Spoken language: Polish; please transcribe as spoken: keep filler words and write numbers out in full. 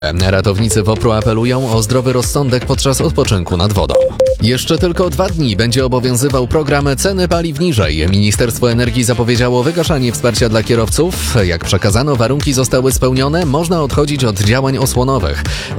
Ratownicy WOPR-u apelują o zdrowy rozsądek podczas odpoczynku nad wodą. Jeszcze tylko dwa dni będzie obowiązywał program Ceny paliw niżej. Ministerstwo Energii zapowiedziało wygaszanie wsparcia dla kierowców. Jak przekazano, warunki zostały spełnione, można odchodzić od działań osłonowych.